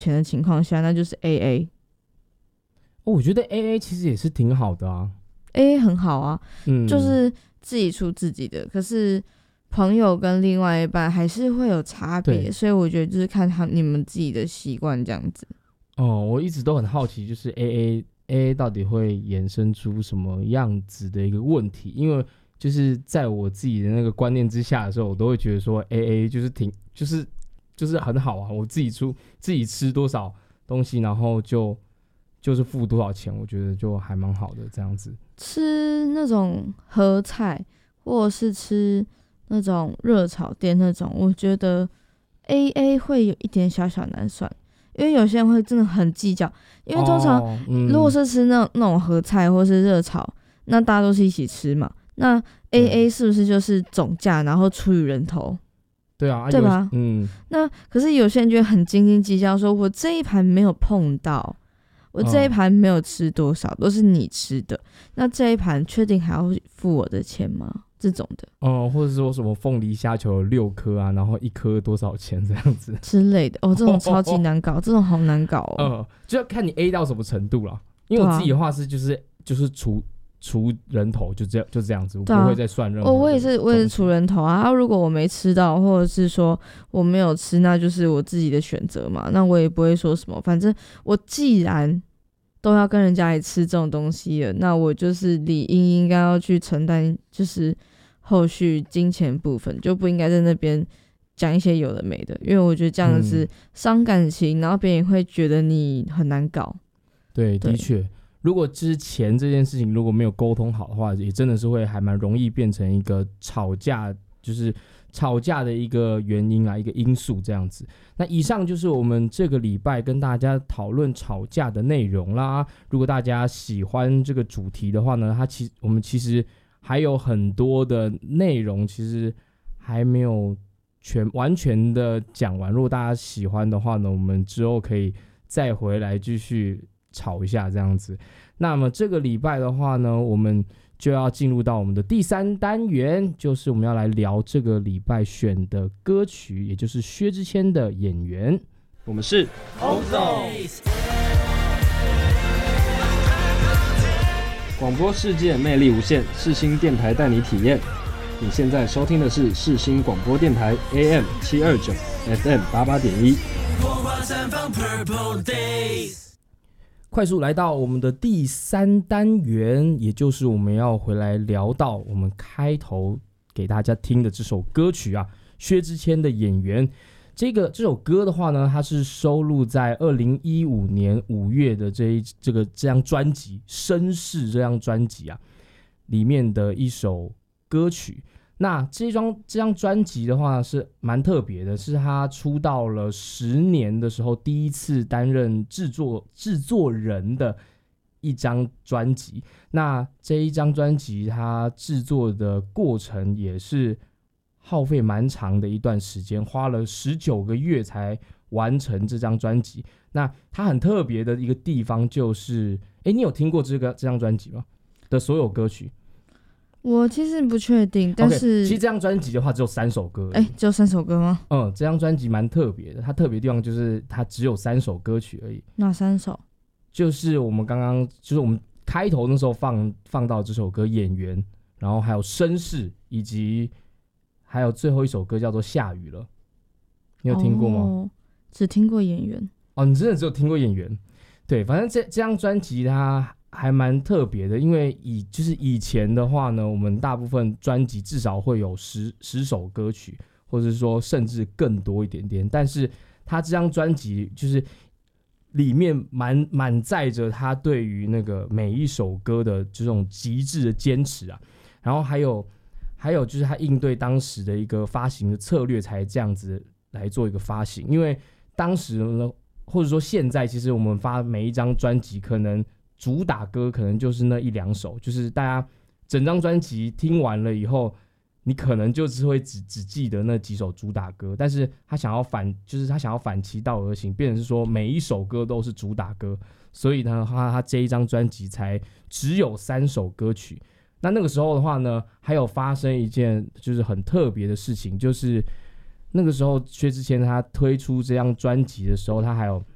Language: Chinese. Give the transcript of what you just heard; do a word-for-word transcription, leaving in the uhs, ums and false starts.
钱的情况下，那就是 A A。 哦，我觉得 A A 其实也是挺好的啊 ，A A 很好啊， 嗯， 就是自己出自己的，可是朋友跟另外一半还是会有差别，所以我觉得就是看他你们自己的习惯这样子。 哦，我一直都很好奇，就是 A A A A 到底会衍生出什么样子的一个问题？因为就是在我自己的那个观念之下的时候，我都会觉得说 A A 就是挺就是就是很好啊，我自己出自己吃多少东西，然后就就是付多少钱，我觉得就还蛮好的这样子。 吃那种合菜或者是吃那种热炒店那种，我觉得 A A 会有一点小小难算。因为有些人会真的很计较，因为通常如果是吃那种、那种合菜或是热炒，那大家都是一起吃嘛，那 A A 是不是就是总价然后除以人头？ 对啊， 对吧？ 嗯， 那可是有些人就会很斤斤计较，说我这一盘没有碰到，我这一盘没有吃多少，都是你吃的，那这一盘确定还要付我的钱吗？这种的， 哦、嗯，或者说什么凤梨虾球有六颗啊，然后一颗多少钱这样子之类的，哦，这种超级难搞，这种好难搞哦。 嗯，就要看你 A 到什么程度啦。因为我自己的话是就是、啊、就是除除人头，就这样就这样子，我不会再算任何、 啊。哦，我也是，我也是除人头啊。啊，如果我没吃到，或者是说我没有吃，那就是我自己的选择嘛。那我也不会说什么，反正我既然都要跟人家来吃这种东西了，那我就是理应应该要去承担，就是后续金钱部分，就不应该在那边讲一些有的没的，因为我觉得这样子伤感情、嗯，然后别人也会觉得你很难搞。 对，的确，如果之前这件事情如果没有沟通好的话，也真的是会还蛮容易变成一个吵架，就是吵架的一个原因啊，一个因素这样子。那以上就是我们这个礼拜跟大家讨论吵架的内容啦。如果大家喜欢这个主题的话呢，它其我们其实还有很多的内容，其实还没有全完全的讲完。如果大家喜欢的话呢，我们之后可以再回来继续吵一下这样子。那么这个礼拜的话呢，我们就要进入到我们的第三单元，就是我们要来聊这个礼拜选的歌曲，也就是薛之谦的《演员》。 我们是欧总，广播世界魅力无限，世新电台带你体验。你现在收听的是世新广播电台 A M 七二九 F M 八八点一。 快速来到我们的第三单元，也就是我们要回来聊到我们开头给大家听的这首歌曲啊，薛之谦的《演员》。这个这首歌的话呢，它是收录在二零一五年五月的这一这个这张专辑《绅士》这张专辑啊里面的一首歌曲。那这张这张专辑的话是蛮特别的，是他出道了十年的时候第一次担任制作制作人的一张专辑。那这一张专辑他制作的过程也是耗费蛮长的一段时间，花了十九个月才完成这张专辑。那它很特别的一个地方就是，哎，你有听过这个这张专辑吗？的所有歌曲？ 我其实不确定，但是、 okay, 其实这张专辑的话只有三首歌。 哎，只有三首歌吗？ 嗯，这张专辑蛮特别的，它特别的地方就是它只有三首歌曲而已。 哪三首？ 就是我们刚刚就是我们开头那时候放放到这首歌《演员》，然后还有《绅士》，以及还有最后一首歌叫做《下雨了》。你有听过吗？ 哦，只听过《演员》。 哦，你真的只有听过《演员》？对，反正这这张专辑它还蛮特别的，因为以就是以前的话呢，我们大部分专辑至少会有十十首歌曲，或者是说甚至更多一点点。但是他这张专辑就是里面满满载着他对于那个每一首歌的这种极致的坚持啊，然后还有还有就是他应对当时的一个发行的策略，才这样子来做一个发行。因为当时呢，或者说现在，其实我们发每一张专辑可能主打歌可能就是那一两首，就是大家整张专辑听完了以后，你可能就只会 只, 只记得那几首主打歌，但是他想要反，就是他想要反其道而行，变成是说每一首歌都是主打歌，所以呢，他他这一张专辑才只有三首歌曲。那那个时候的话呢，还有发生一件就是很特别的事情，就是那个时候薛之谦他推出这张专辑的时候，他还有